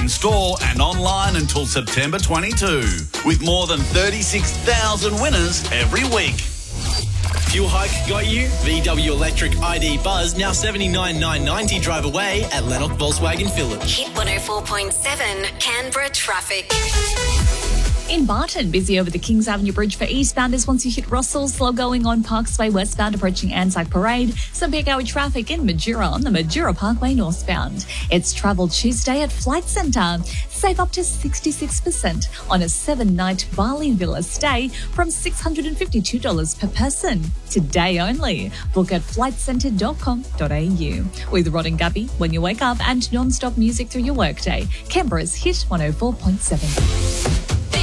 in-store and online until September 22, with more than 36,000 winners every week. Fuel hike got you? VW Electric ID Buzz, now $79,990 drive away at Lennox Volkswagen Phillip. Hit 104.7 Canberra traffic. In Barton, busy over the Kings Avenue Bridge for eastbounders once you hit Russell. Slow going on Parksway westbound approaching Anzac Parade. Some peak hour traffic in Majura on the Majura Parkway northbound. It's Travel Tuesday at Flight Centre. Save up to 66% on a 7-night Bali Villa stay from $652 per person. Today only. Book at flightcentre.com.au. With Rod and Gabby, when you wake up, and non-stop music through your workday. Canberra's Hit 104.7.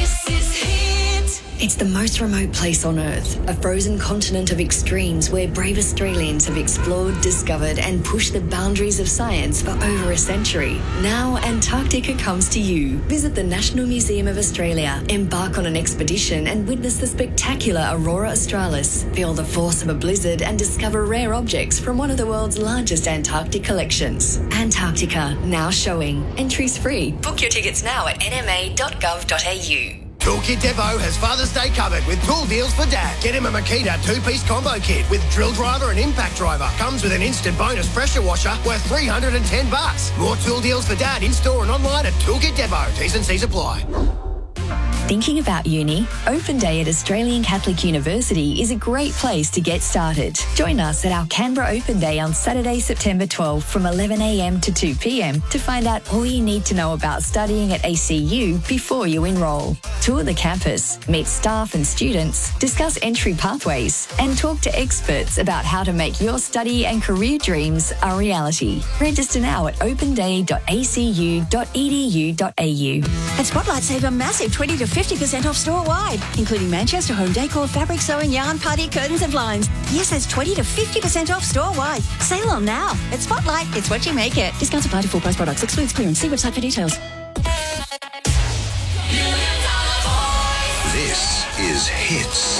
It's the most remote place on Earth, a frozen continent of extremes where brave Australians have explored, discovered and pushed the boundaries of science for over a century. Now Antarctica comes to you. Visit the National Museum of Australia, embark on an expedition and witness the spectacular Aurora Australis. Feel the force of a blizzard and discover rare objects from one of the world's largest Antarctic collections. Antarctica, now showing. Entries free. Book your tickets now at nma.gov.au. Toolkit Depot has Father's Day covered with tool deals for Dad. Get him a Makita 2-piece combo kit with drill driver and impact driver. Comes with an instant bonus pressure washer worth $310. More tool deals for Dad in-store and online at Toolkit Depot. T's and C's apply. Thinking about uni? Open Day at Australian Catholic University is a great place to get started. Join us at our Canberra Open Day on Saturday, September 12 from 11 a.m. to 2 p.m. to find out all you need to know about studying at ACU before you enrol. Tour the campus, meet staff and students, discuss entry pathways, and talk to experts about how to make your study and career dreams a reality. Register now at openday.acu.edu.au. At Spotlight, save a massive 20 to 50% off store-wide, including Manchester home decor, fabric sewing, yarn, party, curtains and blinds. Yes, that's 20 to 50% off store-wide. Sale on now. At Spotlight, it's what you make it. Discounts apply to full price products. Excludes clearance. See website for details. This is Hits.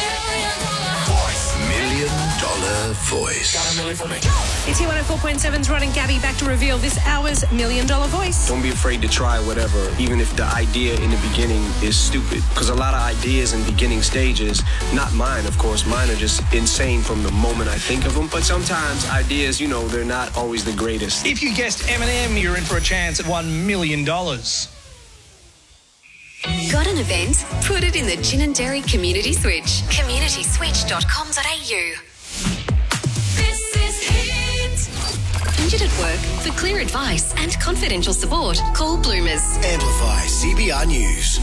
$1 Million Voice. It's here 104.7's Rod and Gabby back to reveal this hour's $1 Million Voice. Don't be afraid to try whatever, even if the idea in the beginning is stupid. Because a lot of ideas in beginning stages, not mine, of course, mine are just insane from the moment I think of them. But sometimes ideas, they're not always the greatest. If you guessed Eminem, you're in for a chance at $1 million. Got an event? Put it in the Gin and Dairy Community Switch. communityswitch.com.au. This is Hit. Injured at work? For clear advice and confidential support, call Bloomers. Amplify CBR News.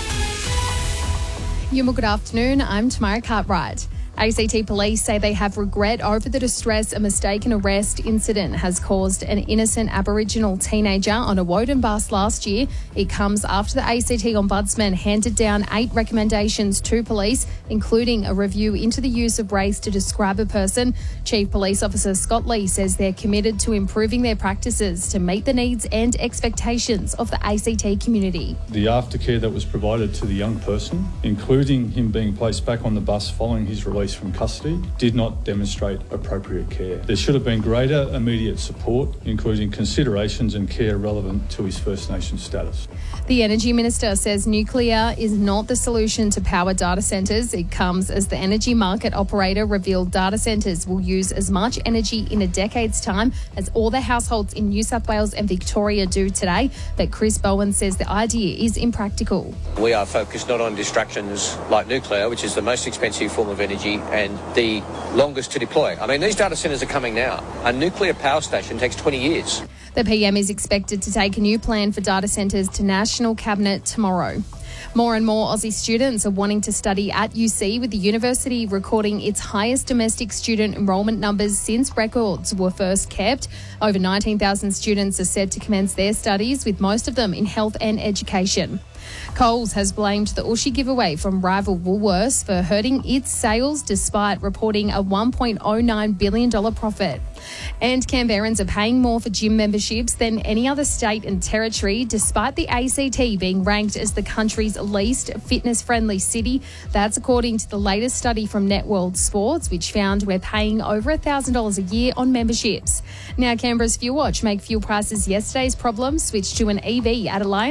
Good afternoon. I'm Tamara Cartwright. ACT Police say they have regret over the distress a mistaken arrest incident has caused an innocent Aboriginal teenager on a Woden bus last year. It comes after the ACT Ombudsman handed down 8 recommendations to police, including a review into the use of race to describe a person. Chief Police Officer Scott Lee says they're committed to improving their practices to meet the needs and expectations of the ACT community. The aftercare that was provided to the young person, including him being placed back on the bus following his release from custody, did not demonstrate appropriate care. There should have been greater immediate support, including considerations and care relevant to his First Nation status. The Energy Minister says nuclear is not the solution to power data centres. It comes as the energy market operator revealed data centres will use as much energy in a decade's time as all the households in New South Wales and Victoria do today. But Chris Bowen says the idea is impractical. We are focused not on distractions like nuclear, which is the most expensive form of energy and the longest to deploy. I mean, these data centres are coming now. A nuclear power station takes 20 years. The PM is expected to take a new plan for data centres to National Cabinet tomorrow. More and more Aussie students are wanting to study at UC, with the university recording its highest domestic student enrolment numbers since records were first kept. Over 19,000 students are set to commence their studies, with most of them in health and education. Coles has blamed the Ooshie giveaway from rival Woolworths for hurting its sales despite reporting a $1.09 billion profit. And Canberrans are paying more for gym memberships than any other state and territory, despite the ACT being ranked as the country's least fitness-friendly city. That's according to the latest study from Networld Sports, which found we're paying over $1,000 a year on memberships. Now, Canberra's Fuel Watch make fuel prices yesterday's problem switch to an EV at Alliance.